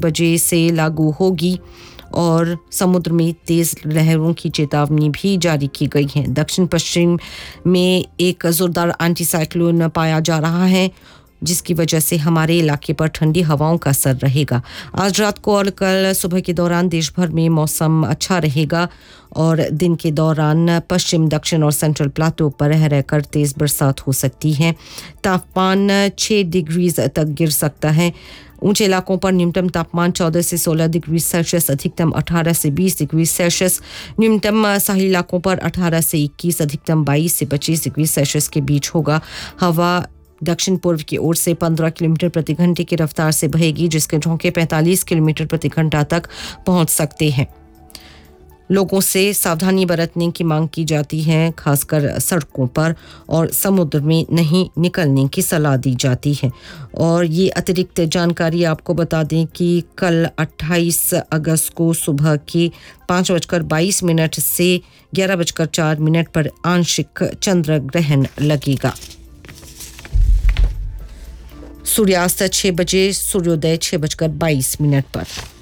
बजे से लागू होगी और समुद्र में तेज लहरों की चेतावनी भी जारी की गई है। दक्षिण पश्चिम में एक जोरदार एंटी साइक्लोन पाया जा रहा है, जिसकी वजह से हमारे इलाके पर ठंडी हवाओं का असर रहेगा। आज रात को और कल सुबह के दौरान देश भर में मौसम अच्छा रहेगा और दिन के दौरान पश्चिम, दक्षिण और सेंट्रल प्लाटो पर रह रहकर तेज बरसात हो सकती है। तापमान 6 डिग्री तक गिर सकता है। ऊंचे इलाकों पर न्यूनतम तापमान 14 से 16 डिग्री सेल्सियस, अधिकतम 18 से 20 डिग्री सेल्सियस, न्यूनतम साहिल इलाकों पर 18 से 21, अधिकतम 22 से 25 डिग्री सेल्सियस के बीच होगा। हवा दक्षिण पूर्व की ओर से 15 किलोमीटर प्रति घंटे की रफ्तार से बहेगी, जिसके झोंके 45 किलोमीटर प्रति घंटा तक पहुंच सकते हैं। लोगों से सावधानी बरतने की मांग की जाती है, खासकर सड़कों पर, और समुद्र में नहीं निकलने की सलाह दी जाती है। और ये अतिरिक्त जानकारी आपको बता दें कि कल 28 अगस्त को सुबह के 5:22 से 11:04 पर आंशिक चंद्र ग्रहण लगेगा। सूर्यास्त 6 बजे, सूर्योदय 6:22 पर।